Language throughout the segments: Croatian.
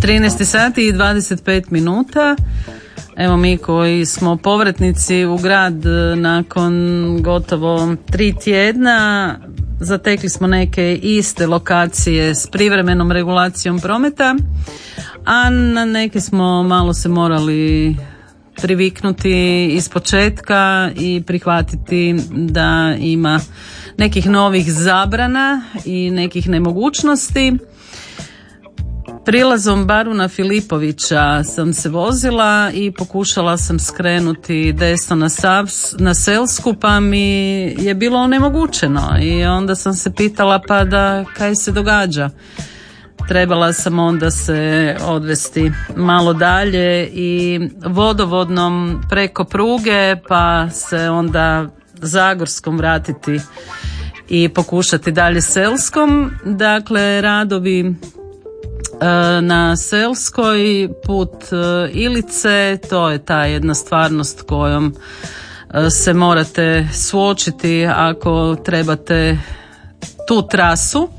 13 sati i 25 minuta. Evo mi koji smo povratnici u grad nakon gotovo 3 tjedna zatekli smo neke iste lokacije s privremenom regulacijom prometa, a na neke smo malo se morali priviknuti iz početka i prihvatiti da ima nekih novih zabrana i nekih nemogućnosti. Prilazom Baruna Filipovića sam se vozila i pokušala sam skrenuti desno na Selsku, pa mi je bilo onemogućeno i onda sam se pitala pa da kaj se događa. Trebala sam onda se odvesti malo dalje i vodovodnom preko pruge, pa se onda Zagorskom vratiti i pokušati dalje Selskom. Dakle, radovi na Selskoj, put Ilice, to je ta jedna stvarnost kojom se morate suočiti ako trebate tu trasu.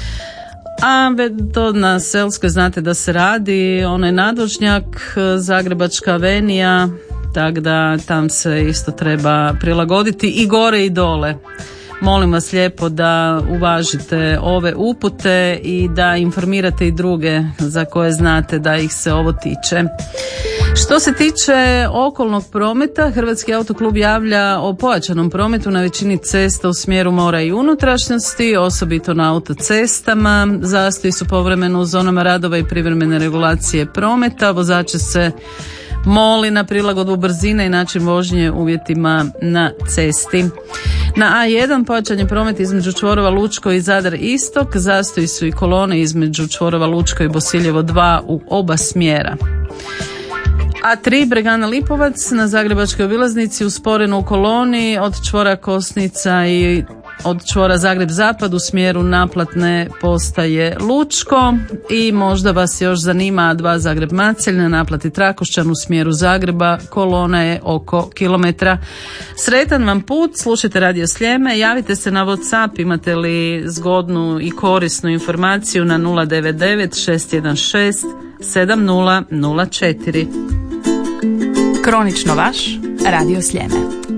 A to na Selskoj znate da se radi onaj nadvožnjak, Zagrebačka avenija, tako da tam se isto treba prilagoditi i gore i dole. Molim vas lijepo da uvažite ove upute i da informirate i druge za koje znate da ih se ovo tiče. Što se tiče okolnog prometa, Hrvatski autoklub javlja o pojačanom prometu na većini cesta u smjeru mora i unutrašnjosti, osobito na autocestama. Zastoji su povremeno u zonama radova i privremene regulacije prometa. Vozače se moli na prilagodbu brzine i način vožnje uvjetima na cesti. Na A1 pojačan je promet između čvorova Lučko i Zadar Istok. Zastoji su i kolone između čvorova Lučko i Bosiljevo 2 u oba smjera. A3 Bregana Lipovac na Zagrebačkoj obilaznici usporeno u koloni od čvora Kosnica i od čvora Zagreb Zapad u smjeru naplatne postaje Lučko. I možda vas još zanima A2 Zagreb Macelj na naplati Trakošćan u smjeru Zagreba, kolona je oko kilometra. Sretan vam put, slušajte Radio Sljeme, javite se na WhatsApp, imate li zgodnu i korisnu informaciju na 099 616 7004. Kronično vaš, Radio Sljeme.